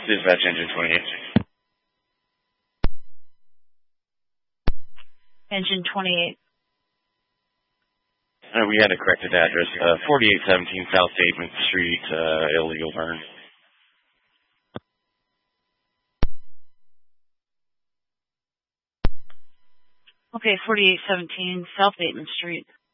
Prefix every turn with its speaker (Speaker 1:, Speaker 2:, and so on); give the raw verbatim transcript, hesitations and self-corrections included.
Speaker 1: Dispatch engine twenty-eight.
Speaker 2: Engine twenty-eight.
Speaker 1: Uh, we had a corrected address, uh, forty-eight seventeen South Statement Street, uh, illegal burn.
Speaker 2: Okay, forty-eight seventeen South Bateman Street.